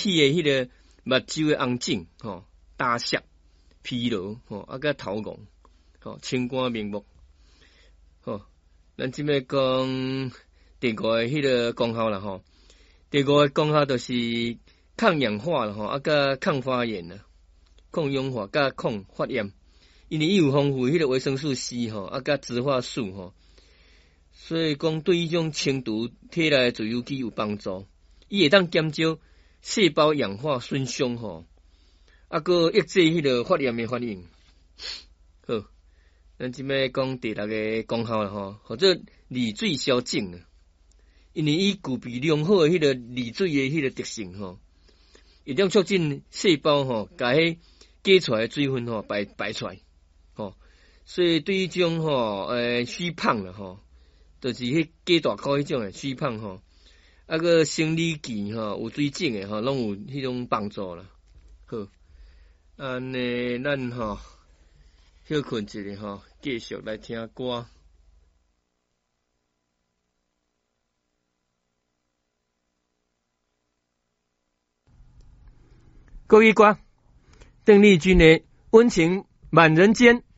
起的迄个目睭的红肿吼、大涩、疲劳吼，啊甲头晕吼、青光明目吼。咱即摆讲第五个迄个功效啦吼，第五个功效就是抗氧化啦吼，啊甲抗发炎啦、抗氧化甲抗发炎，因为伊有丰富迄个维生素 C 吼，啊甲植化素吼，所以讲对迄种清除体内自由基有帮助。伊会当减少细胞氧化损伤吼，啊个抑制迄个发炎的反应。好，咱即摆讲第六个功效啦吼，或者利水消肿啊，因为伊具备良好的迄个利水的迄个特性吼，会当促进细胞吼，甲迄解出来的水分吼排出来吼，所以对于这种吼虚胖啦吼，就是迄鸡大块迄种诶虚胖吼，啊个生理期吼有水肿诶吼，拢有迄种帮助啦。好，安尼咱吼休困一下吼，继续来听歌。各位歌，邓丽君的《温情满人间》。